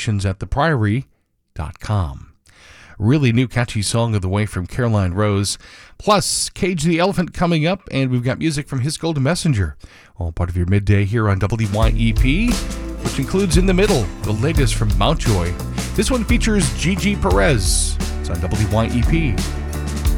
reservations at thepriory.com. Really new catchy song of the way from Caroline Rose. Plus, Cage the Elephant coming up, and we've got music from His Golden Messenger. All part of your midday here on WYEP, which includes In the Middle, the latest from Mountjoy. This one features Gigi Perez. It's on WYEP.